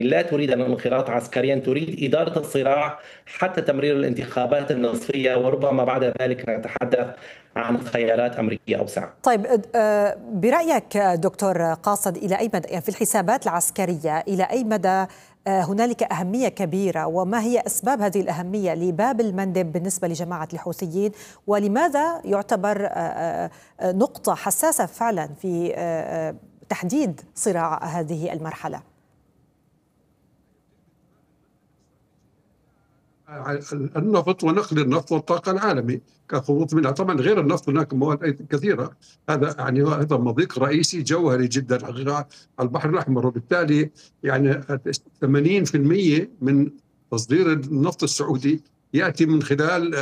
لا تريد الانخراط عسكريا، تريد إدارة الصراع حتى تمرير الانتخابات النصفية، وربما بعد ذلك نتحدث عن خيارات أمريكية أوسع. طيب، برأيك دكتور قاصد، إلى أي مدى يعني في الحسابات العسكرية إلى أي مدى هنالك أهمية كبيرة، وما هي أسباب هذه الأهمية لباب المندب بالنسبة لجماعة الحوثيين، ولماذا يعتبر نقطة حساسة فعلا في تحديد صراع هذه المرحلة؟ النفط ونقل النفط والطاقة العالمي كخطوط منها. طبعا غير النفط هناك مواد كثيرة، هذا يعني هذا مضيق رئيسي جوهري جدا حقيقة على البحر الأحمر، وبالتالي يعني 80% من تصدير النفط السعودي يأتي من خلال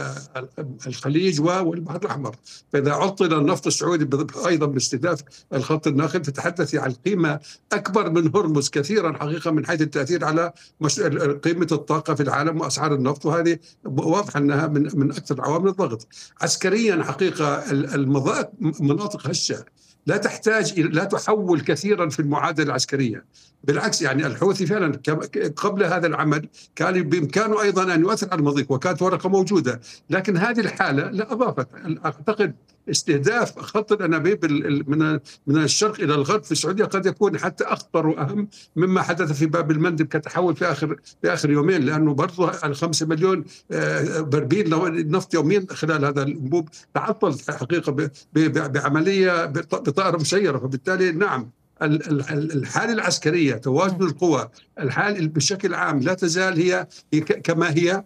الخليج والبحر الأحمر. فإذا عطل النفط السعودي أيضا باستهداف الخط الناقل، تتحدث عن قيمة أكبر من هرمز كثيرا حقيقة من حيث التأثير على قيمة الطاقة في العالم وأسعار النفط، وهذه واضح أنها من أكثر عوامل الضغط. عسكريا حقيقة مناطق هشة لا تحول كثيرا في المعادلة العسكرية، بالعكس يعني الحوثي فعلا قبل هذا العمل كان بإمكانه أيضا أن يؤثر على المضيق وكانت ورقة موجودة، لكن هذه الحالة لا أضافت. أعتقد استهداف خط الأنابيب من الشرق إلى الغرب في السعودية قد يكون حتى أخطر وأهم مما حدث في باب المندب كتحول في آخر يومين، لأنه برضو 5 مليون برميل نفط يوميا خلال هذا الأنبوب تعطل حقيقة بعملية بطائرة مسيرة. فبالتالي نعم الحالة العسكرية، تواجد القوى، الحال بشكل عام لا تزال هي كما هي.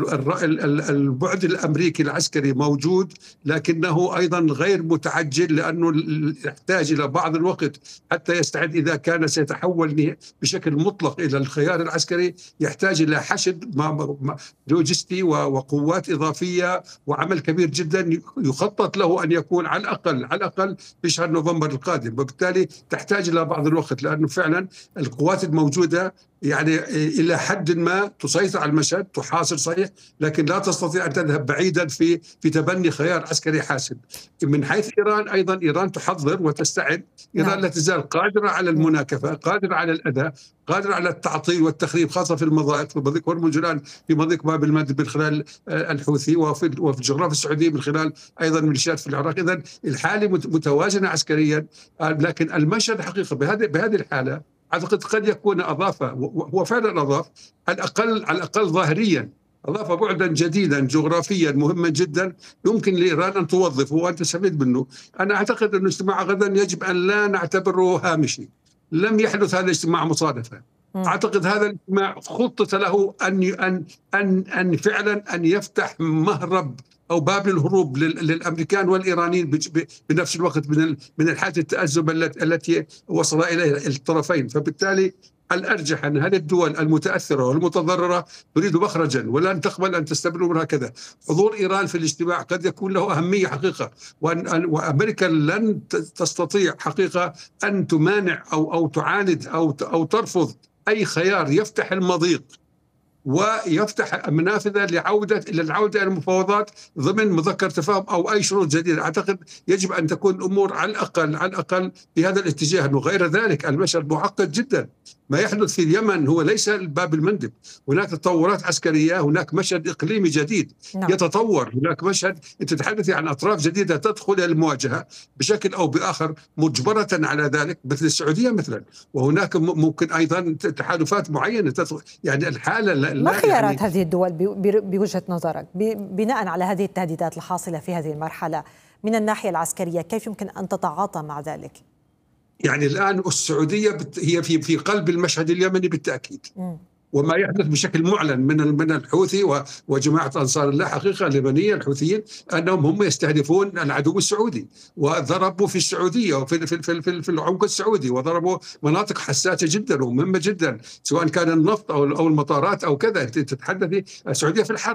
البعد الأمريكي العسكري موجود، لكنه أيضا غير متعجل، لأنه يحتاج إلى بعض الوقت حتى يستعد. إذا كان سيتحول بشكل مطلق إلى الخيار العسكري، يحتاج إلى حشد لوجستي وقوات إضافية وعمل كبير جدا يخطط له أن يكون على الأقل في شهر نوفمبر القادم، وبالتالي تحتاج إلى بعض الوقت، لأنه فعلا القوات الموجودة يعني إلى حد ما تسيطر على المشهد، تحاصر صحيح، لكن لا تستطيع أن تذهب بعيدا في تبني خيار عسكري حاسم. من حيث إيران أيضا، إيران تحضر وتستعد. إيران لا تزال قادرة على المناكفة، قادرة على الأذى، قادرة على التعطيل والتخريب، خاصة في المضائق، في مضيق هرمز الآن، في مضيق باب المندب من خلال الحوثي، وفي الجغرافيا السعودية من خلال أيضا ميليشيات في العراق. إذن الحالة متوازنة عسكريا، لكن المشهد حقيقة بهذه الحالة أعتقد قد يكون أضاف، هو فعلا أضاف على الأقل ظاهريا، أضاف بعدا جديدا جغرافيا مهما جدا يمكن لإيران أن توظفه وأن تستفيد منه. أنا أعتقد أن اجتماع غدا يجب أن لا نعتبره هامشي. لم يحدث هذا الاجتماع مصادفة. أعتقد هذا الاجتماع خطط له أن فعلا أن يفتح مهرب أو باب الهروب للأمريكان والإيرانيين بنفس الوقت من الحالة التأزم التي وصل إليها الطرفين. فبالتالي الأرجح أن هذه الدول المتأثرة والمتضررة تريد مخرجا ولن تقبل أن تستمر هكذا. حضور إيران في الاجتماع قد يكون له أهمية حقيقة، وأمريكا لن تستطيع حقيقة أن تمانع أو تعاند أو ترفض أي خيار يفتح المضيق ويفتح منافذة للعودة إلى المفاوضات ضمن مذكرة تفاهم أو أي شروط جديدة. أعتقد يجب أن تكون الأمور على الأقل في هذا الاتجاه، وغير ذلك المشهد معقد جدا. ما يحدث في اليمن هو ليس باب المندب، هناك تطورات عسكرية، هناك مشهد إقليمي جديد يتطور، هناك مشهد أنت تتحدث عن أطراف جديدة تدخل إلى المواجهة بشكل أو بآخر مجبرة على ذلك، مثل السعودية مثلا، وهناك ممكن أيضا تحالفات معينة تدخل. يعني الحالة ما خيارات هذه الدول بوجهة نظرك بناء على هذه التهديدات الحاصلة في هذه المرحلة من الناحية العسكرية؟ كيف يمكن أن تتعاطى مع ذلك؟ يعني الآن السعودية هي في قلب المشهد اليمني بالتأكيد. وما يحدث بشكل معلن من الحوثي وجماعة أنصار الله حقيقة اليمنية الحوثيين أنهم هم يستهدفون العدو السعودي، وضربوا في السعودية وفي في العمق السعودي، وضربوا مناطق حساسة جدا ومهمة جدا، سواء كان النفط أو المطارات أو كذا. تتحدثي السعودية في الحرب،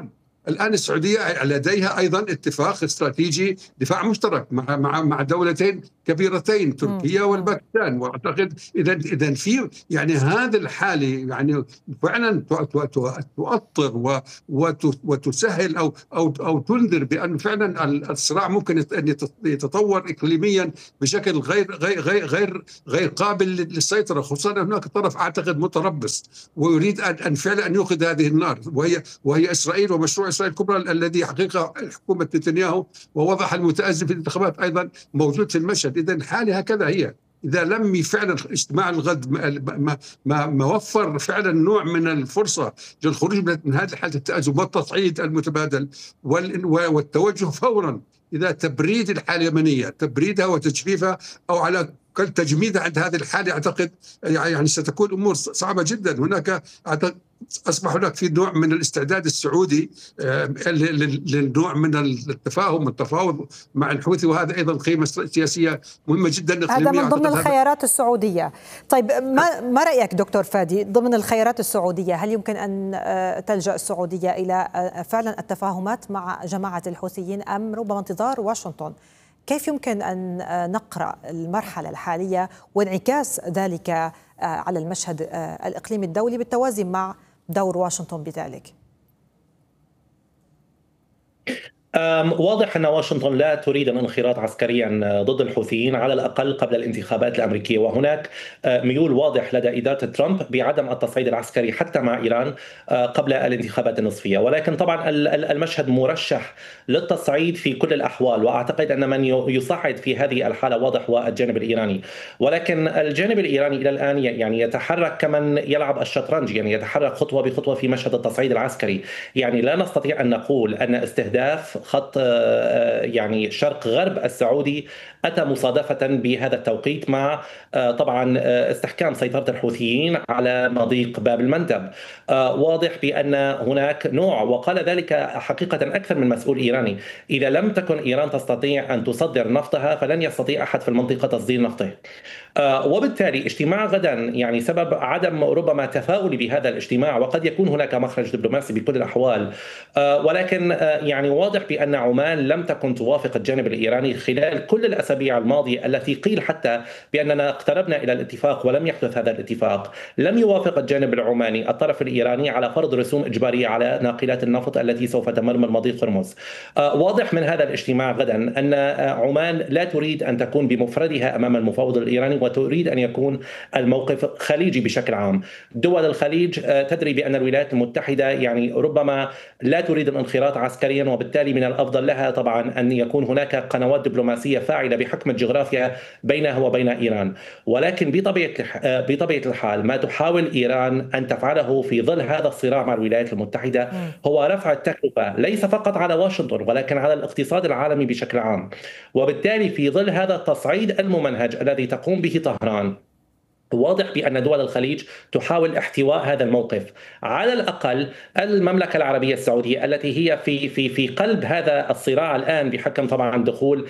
الآن السعودية لديها أيضا اتفاق استراتيجي دفاع مشترك مع دولتين كبيرتين، تركيا والباكستان. واعتقد اذا في يعني هذا الحالي يعني فعلا تؤطر وتسهل او تنذر بان فعلا الصراع ممكن ان يتطور اقليميا بشكل غير قابل للسيطره، خصوصا هناك طرف اعتقد متربص ويريد ان فعلا ان يوقد هذه النار، وهي اسرائيل ومشروع اسرائيل الكبرى الذي حقيقه حكومه نتنياهو ووضح المتأزم في الانتخابات ايضا موجود في المشهد. اذا الحاله هكذا هي، إذا لم فعلا اجتماع الغد ما وفر فعلا نوع من الفرصة للخروج من هذه حالة التأزم والتصعيد المتبادل والتوجه فورا إلى تبريد الحالة اليمنية، تبريدها وتجفيفها أو على الأقل تجميدها عند هذه الحالة، أعتقد يعني ستكون أمور صعبة جدا. هناك أصبح هناك في نوع من الاستعداد السعودي للنوع من التفاهم والتفاوض مع الحوثي، وهذا أيضا قيمة سياسية مهمة جدا هذا من ضمن الخيارات السعودية. طيب ما رأيك دكتور فادي ضمن الخيارات السعودية؟ هل يمكن أن تلجأ السعودية إلى فعلا التفاهمات مع جماعة الحوثيين أم ربما انتظار واشنطن؟ كيف يمكن أن نقرأ المرحلة الحالية وانعكاس ذلك على المشهد الإقليمي الدولي بالتوازي مع دور واشنطن بذلك؟ واضح أن واشنطن لا تريد الانخراط عسكريا ضد الحوثيين على الأقل قبل الانتخابات الأمريكية، وهناك ميول واضح لدى إدارة ترامب بعدم التصعيد العسكري حتى مع إيران قبل الانتخابات النصفية. ولكن طبعا المشهد مرشح للتصعيد في كل الأحوال، وأعتقد أن من يصعد في هذه الحالة واضح هو الجانب الإيراني. ولكن الجانب الإيراني إلى الآن يعني يتحرك كمن يلعب الشطرنج، يعني يتحرك خطوة بخطوة في مشهد التصعيد العسكري. يعني لا نستطيع أن نقول أن استهداف خط يعني شرق غرب السعودي أتى مصادفة بهذا التوقيت مع طبعا استحكام سيطرة الحوثيين على مضيق باب المندب. واضح بأن هناك نوع، وقال ذلك حقيقة أكثر من مسؤول إيراني، إذا لم تكن إيران تستطيع أن تصدر نفطها فلن يستطيع أحد في المنطقة تصدير نفطه. وبالتالي اجتماع غدا يعني سبب عدم ربما تفاؤلي بهذا الاجتماع، وقد يكون هناك مخرج دبلوماسي بكل الأحوال، ولكن يعني واضح بأن عمان لم تكن توافق الجانب الإيراني خلال كل الأسابيع الماضية التي قيل حتى بأننا اقتربنا إلى الاتفاق ولم يحدث هذا الاتفاق. لم يوافق الجانب العماني الطرف الإيراني على فرض رسوم إجبارية على ناقلات النفط التي سوف تمر مضيق هرمز. واضح من هذا الاجتماع غدا أن عمان لا تريد أن تكون بمفردها أمام المفاوض الإيراني، وتريد أن يكون الموقف خليجي بشكل عام. دول الخليج تدري بأن الولايات المتحدة يعني ربما لا تريد الانخراط عسكريا، وبالتالي من الأفضل لها طبعا أن يكون هناك قنوات دبلوماسية فاعلة بحكم الجغرافيا بينها وبين إيران. ولكن بطبيعة الحال ما تحاول إيران أن تفعله في ظل هذا الصراع مع الولايات المتحدة هو رفع التكلفة ليس فقط على واشنطن ولكن على الاقتصاد العالمي بشكل عام. وبالتالي في ظل هذا التصعيد الممنهج الذي تقوم به طهران، واضح بأن دول الخليج تحاول احتواء هذا الموقف. على الأقل المملكة العربية السعودية التي هي في قلب هذا الصراع الآن بحكم طبعا دخول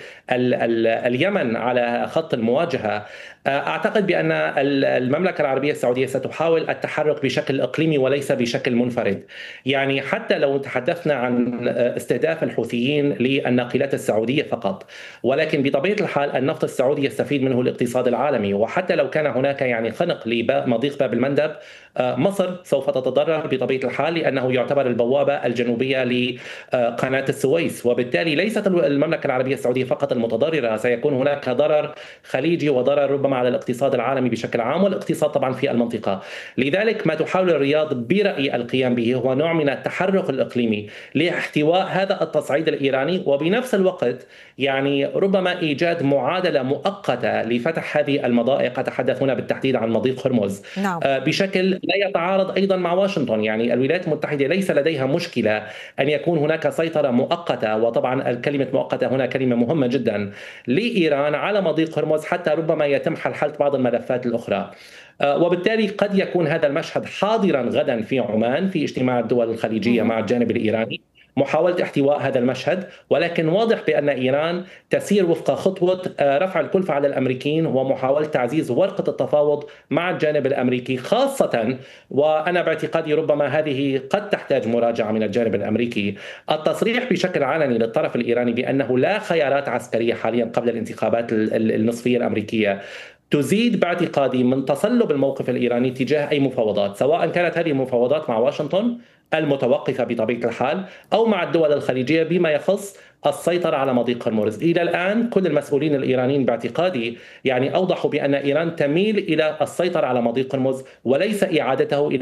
اليمن على خط المواجهة، أعتقد بأن المملكة العربية السعودية ستحاول التحرك بشكل إقليمي وليس بشكل منفرد. يعني حتى لو تحدثنا عن استهداف الحوثيين للناقلات السعودية فقط، ولكن بطبيعة الحال النفط السعودي يستفيد منه الاقتصاد العالمي. وحتى لو كان هناك يعني خنق لمضيق باب المندب، مصر سوف تتضرر بطبيعة الحال لأنه يعتبر البوابة الجنوبية لقناة السويس، وبالتالي ليست المملكة العربية السعودية فقط المتضررة، سيكون هناك ضرر خليجي وضرر ربما على الاقتصاد العالمي بشكل عام والاقتصاد طبعا في المنطقة. لذلك ما تحاول الرياض برأيي القيام به هو نوع من التحرك الإقليمي لاحتواء هذا التصعيد الإيراني، وبنفس الوقت يعني ربما إيجاد معادلة مؤقتة لفتح هذه المضائق. أتحدث هنا بالتحديد عن مضيق هرمز بشكل لا يتعارض أيضا مع واشنطن. يعني الولايات المتحدة ليس لديها مشكلة أن يكون هناك سيطرة مؤقتة، وطبعا الكلمة مؤقتة هنا كلمة مهمة جدا، لإيران على مضيق هرمز حتى ربما يتم حل بعض الملفات الأخرى. وبالتالي قد يكون هذا المشهد حاضرا غدا في عمان في اجتماع الدول الخليجية مع الجانب الإيراني. محاولة احتواء هذا المشهد، ولكن واضح بأن إيران تسير وفق خطوة رفع الكلفة على الأمريكيين ومحاولة تعزيز ورقة التفاوض مع الجانب الأمريكي خاصة. وأنا باعتقادي ربما هذه قد تحتاج مراجعة من الجانب الأمريكي، التصريح بشكل علني للطرف الإيراني بأنه لا خيارات عسكرية حاليا قبل الانتخابات النصفية الأمريكية تزيد باعتقادي من تصلب الموقف الإيراني تجاه أي مفاوضات، سواء كانت هذه المفاوضات مع واشنطن المتوقفة بطبيعة الحال أو مع الدول الخليجية بما يخص السيطرة على مضيق هرمز. إلى الآن كل المسؤولين الإيرانيين باعتقادي أوضحوا بأن إيران تميل إلى السيطرة على مضيق هرمز وليس إعادته إلى